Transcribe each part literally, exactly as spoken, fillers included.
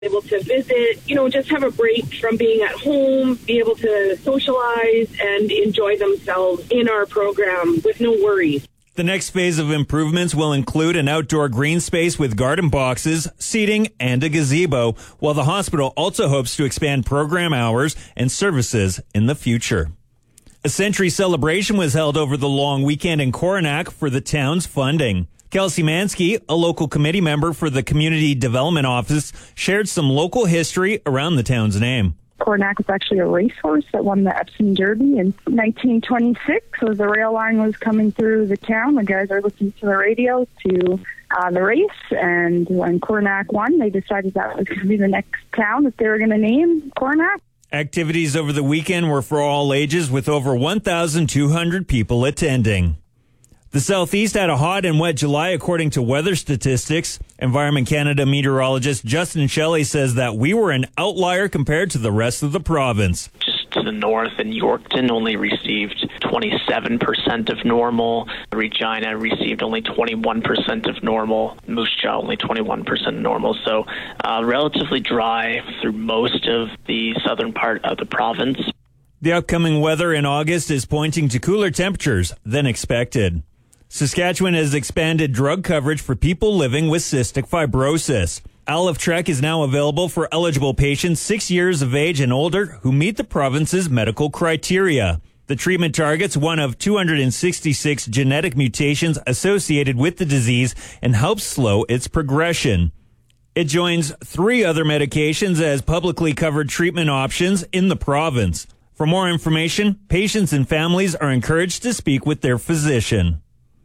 able to visit, you know, just have a break from being at home, be able to socialize and enjoy themselves in our program with no worries. The next phase of improvements will include an outdoor green space with garden boxes, seating, and a gazebo, while the hospital also hopes to expand program hours and services in the future. A century celebration was held over the long weekend in Coronach for the town's funding. Kelsey Mansky, a local committee member for the Community Development Office, shared some local history around the town's name. Coronach was actually a racehorse that won the Epsom Derby in nineteen twenty-six. As the rail line was coming through the town, the guys are listening to the radio to uh, the race. And when Coronach won, they decided that was going to be the next town that they were going to name Coronach. Activities over the weekend were for all ages, with over one thousand two hundred people attending. The Southeast had a hot and wet July, according to weather statistics. Environment Canada meteorologist Justin Shelley says that we were an outlier compared to the rest of the province. Just to the north, and Yorkton only received twenty-seven percent of normal. Regina received only twenty-one percent of normal. Moose Jaw only twenty-one percent normal. So uh, relatively dry through most of the southern part of the province. The upcoming weather in August is pointing to cooler temperatures than expected. Saskatchewan has expanded drug coverage for people living with cystic fibrosis. Aliftrek is now available for eligible patients six years of age and older who meet the province's medical criteria. The treatment targets one of two hundred sixty-six genetic mutations associated with the disease and helps slow its progression. It joins three other medications as publicly covered treatment options in the province. For more information, patients and families are encouraged to speak with their physician.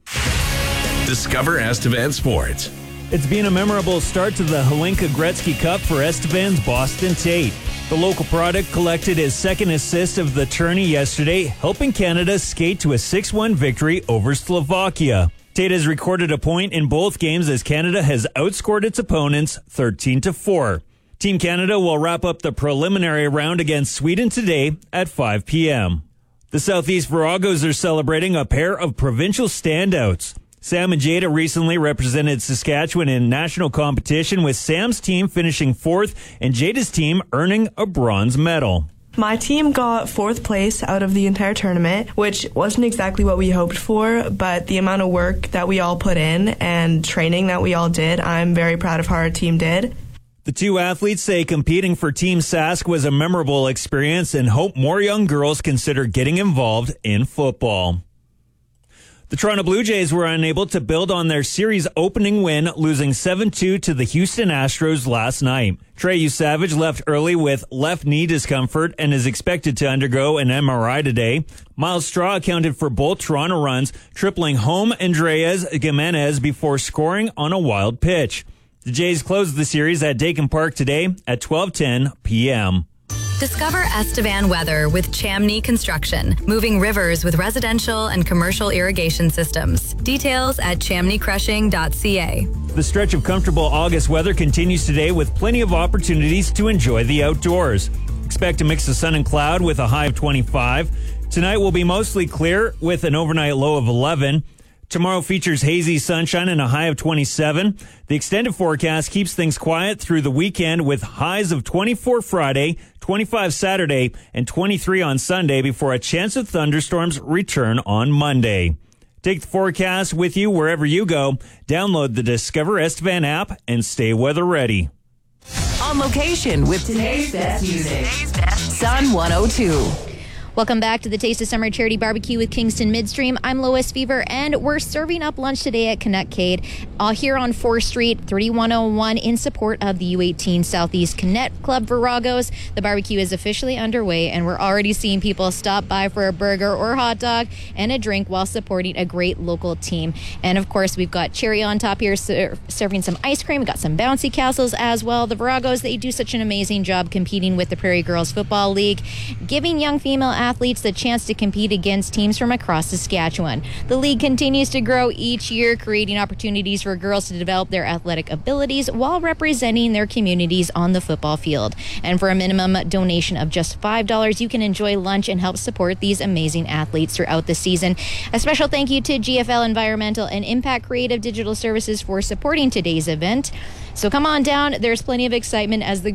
Discover Estevan Sports. It's been a memorable start to the Hlinka Gretzky Cup for Estevan's Boston Tate. The local product collected his second assist of the tourney yesterday, helping Canada skate to a six one victory over Slovakia. Tate has recorded a point in both games as Canada has outscored its opponents thirteen to four. Team Canada will wrap up the preliminary round against Sweden today at five p.m. The Southeast Viragos are celebrating a pair of provincial standouts. Sam and Jada recently represented Saskatchewan in national competition, with Sam's team finishing fourth and Jada's team earning a bronze medal. My team got fourth place out of the entire tournament, which wasn't exactly what we hoped for, but the amount of work that we all put in and training that we all did, I'm very proud of how our team did. The two athletes say competing for Team Sask was a memorable experience and hope more young girls consider getting involved in football. The Toronto Blue Jays were unable to build on their series opening win, losing seven two to the Houston Astros last night. Treyu Savage left early with left knee discomfort and is expected to undergo an M R I today. Miles Straw accounted for both Toronto runs, tripling home Andreas Gimenez before scoring on a wild pitch. The Jays closed the series at Dakin Park today at twelve ten p.m. Discover Estevan weather with Chamney Construction, moving rivers with residential and commercial irrigation systems. Details at chamney crushing dot c a. The stretch of comfortable August weather continues today with plenty of opportunities to enjoy the outdoors. Expect a mix of sun and cloud with a high of twenty-five. Tonight will be mostly clear with an overnight low of eleven. Tomorrow features hazy sunshine and a high of twenty-seven. The extended forecast keeps things quiet through the weekend with highs of twenty-four Friday, twenty-five Saturday, and twenty-three on Sunday before a chance of thunderstorms return on Monday. Take the forecast with you wherever you go. Download the Discover Estevan app and stay weather ready. On location with today's best music. Sun one oh two. Welcome back to the Taste of Summer Charity Barbecue with Kingston Midstream. I'm Lois Fever, and we're serving up lunch today at Canuckade uh, here on fourth Street, thirty-one oh one, in support of the U eighteen Southeast Connect Club Viragos. The barbecue is officially underway, and we're already seeing people stop by for a burger or hot dog and a drink while supporting a great local team. And, of course, we've got cherry on top here ser- serving some ice cream. We've got some bouncy castles as well. The Viragos, they do such an amazing job competing with the Prairie Girls Football League, giving young female athletes athletes the chance to compete against teams from across Saskatchewan. The league continues to grow each year, creating opportunities for girls to develop their athletic abilities while representing their communities on the football field. And for a minimum donation of just five dollars, you can enjoy lunch and help support these amazing athletes throughout the season. A special thank you to G F L Environmental and Impact Creative Digital Services for supporting today's event. So come on down. There's plenty of excitement as the